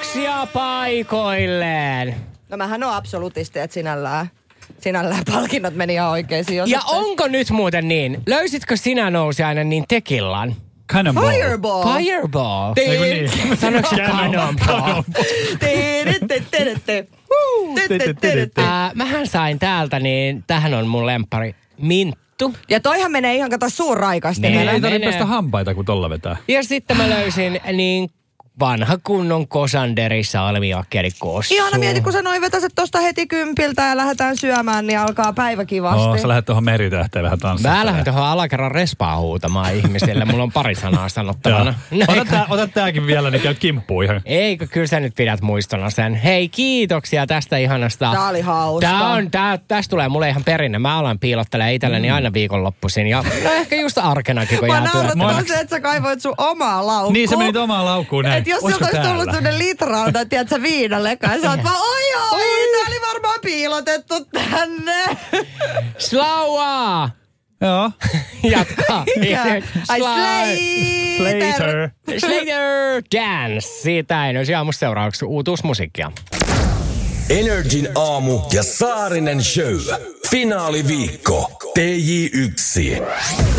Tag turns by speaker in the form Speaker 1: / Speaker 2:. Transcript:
Speaker 1: Kiitoksia paikoilleen.
Speaker 2: No mähän on absolutisti, että sinällään palkinnot meni ihan oikeisiin.
Speaker 1: Ja onko nyt muuten niin? Löysitkö sinä nousiainen niin tekillan?
Speaker 3: Cannonball.
Speaker 2: Fireball.
Speaker 1: Fireball.
Speaker 3: Eiku niin?
Speaker 1: Sanoiko se Cannonball? Mähän sain täältä, niin tähän on mun lemppari minttu.
Speaker 2: Ja toihan menee ihan kato suurraikasti.
Speaker 1: Niin.
Speaker 3: Ei tarvitse
Speaker 1: menee.
Speaker 3: pestä hampaita, kun tolla vetää.
Speaker 1: Ja sitten mä löysin niin vanha kunnon Kosanderi salmiakkelikossu.
Speaker 2: Ihana mieti, kun sä noin vetäset tosta heti kympiltä ja lähdetään syömään, niin alkaa päivä kivasti.
Speaker 3: Sä lähdet tuohon meritähteen vähän tanssimaan.
Speaker 1: Mä lähden tuohon alakerran respaa huutamaan ihmisille. Mulla on pari sanaa sanottavana.
Speaker 3: Ota tääkin vielä, niin käyt kimppuun ihan.
Speaker 1: Eikö, kyllä sä nyt pidät muistona sen. Hei, kiitoksia tästä ihanasta.
Speaker 2: Tää oli hauska.
Speaker 1: Tästä tulee mulle ihan perinne. Mä alan piilottelemaan itselleni aina viikonloppuisin. Ja no ehkä just arkenakin, kun jää
Speaker 2: naurattaa se, että sä kaivoit sun omaa laukkuun.
Speaker 3: Niin, sä menit omaan laukkuun näin.
Speaker 2: Et jos siltä olisi tullut sellainen litralta, tiedätkö, viinaleka, ja sä oot vaan, oi, tää oli varmaan piilotettu tänne.
Speaker 1: Slaua!
Speaker 3: Joo.
Speaker 1: Jatka.
Speaker 2: Ai Slater.
Speaker 1: Slater Dance. Siitä ei olisi aamusta seuraavaksi uutuusmusiikkia.
Speaker 4: Energin aamu ja Saarinen show. Finaaliviikko. TJ1.